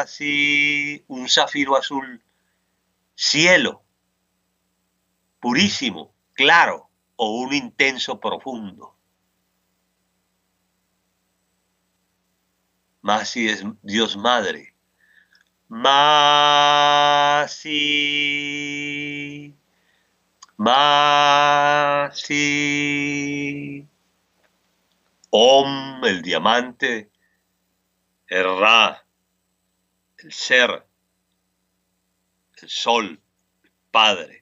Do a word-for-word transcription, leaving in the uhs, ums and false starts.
si un zafiro azul, cielo, purísimo, claro, o un intenso profundo. Masi es Dios Madre. Masi, Masi. Om, el diamante. El Ra, el ser, el sol, el Padre.